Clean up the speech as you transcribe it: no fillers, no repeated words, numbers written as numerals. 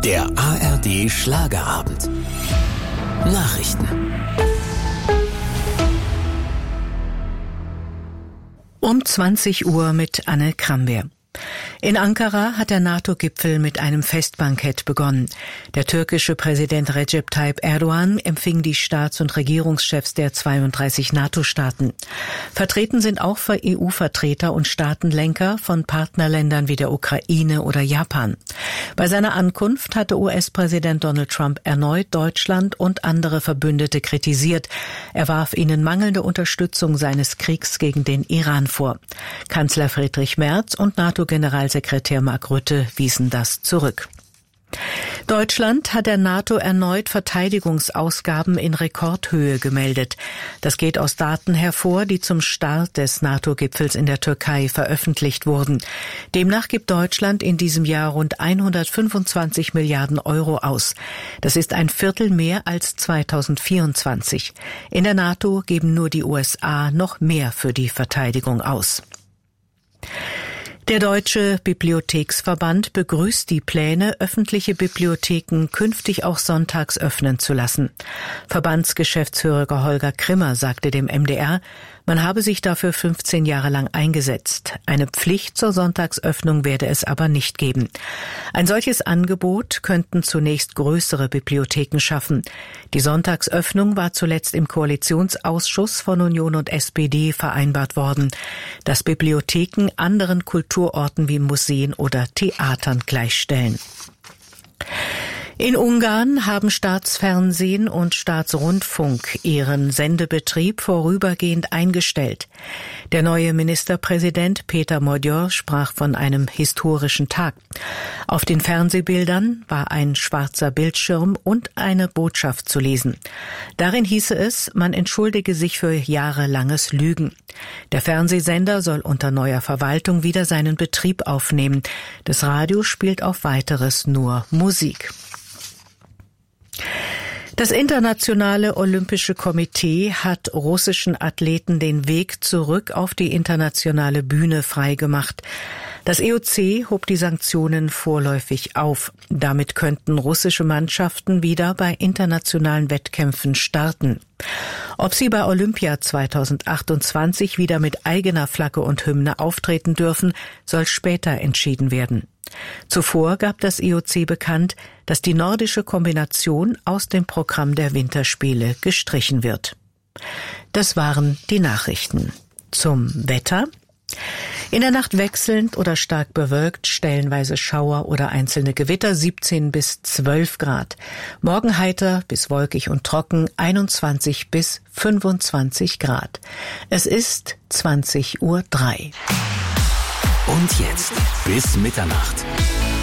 Der ARD Schlagerabend. Nachrichten. Um 20 Uhr mit Anne Krambeer. In Ankara hat der NATO-Gipfel mit einem Festbankett begonnen. Der türkische Präsident Recep Tayyip Erdogan empfing die Staats- und Regierungschefs der 32 NATO-Staaten. Vertreten sind auch EU-Vertreter und Staatenlenker von Partnerländern wie der Ukraine oder Japan. Bei seiner Ankunft hatte US-Präsident Donald Trump erneut Deutschland und andere Verbündete kritisiert. Er warf ihnen mangelnde Unterstützung seines Kriegs gegen den Iran vor. Kanzler Friedrich Merz und NATO-Generalsekretär Mark Rutte wiesen das zurück. Deutschland hat der NATO erneut Verteidigungsausgaben in Rekordhöhe gemeldet. Das geht aus Daten hervor, die zum Start des NATO-Gipfels in der Türkei veröffentlicht wurden. Demnach gibt Deutschland in diesem Jahr rund 125 Milliarden Euro aus. Das ist ein Viertel mehr als 2024. In der NATO geben nur die USA noch mehr für die Verteidigung aus. Der Deutsche Bibliotheksverband begrüßt die Pläne, öffentliche Bibliotheken künftig auch sonntags öffnen zu lassen. Verbandsgeschäftsführer Holger Krimmer sagte dem MDR, man habe sich dafür 15 Jahre lang eingesetzt. Eine Pflicht zur Sonntagsöffnung werde es aber nicht geben. Ein solches Angebot könnten zunächst größere Bibliotheken schaffen. Die Sonntagsöffnung war zuletzt im Koalitionsausschuss von Union und SPD vereinbart worden, dass Bibliotheken anderen Kulturorten wie Museen oder Theatern gleichstellen. In Ungarn haben Staatsfernsehen und Staatsrundfunk ihren Sendebetrieb vorübergehend eingestellt. Der neue Ministerpräsident Peter Magyar sprach von einem historischen Tag. Auf den Fernsehbildern war ein schwarzer Bildschirm und eine Botschaft zu lesen. Darin hieße es, man entschuldige sich für jahrelanges Lügen. Der Fernsehsender soll unter neuer Verwaltung wieder seinen Betrieb aufnehmen. Das Radio spielt auf Weiteres nur Musik. Das Internationale Olympische Komitee hat russischen Athleten den Weg zurück auf die internationale Bühne freigemacht. Das IOC hob die Sanktionen vorläufig auf. Damit könnten russische Mannschaften wieder bei internationalen Wettkämpfen starten. Ob sie bei Olympia 2028 wieder mit eigener Flagge und Hymne auftreten dürfen, soll später entschieden werden. Zuvor gab das IOC bekannt, dass die nordische Kombination aus dem Programm der Winterspiele gestrichen wird. Das waren die Nachrichten. Zum Wetter. In der Nacht wechselnd oder stark bewölkt, stellenweise Schauer oder einzelne Gewitter, 17 bis 12 Grad. Morgen heiter bis wolkig und trocken, 21 bis 25 Grad. Es ist 20:03 Uhr. Und jetzt bis Mitternacht.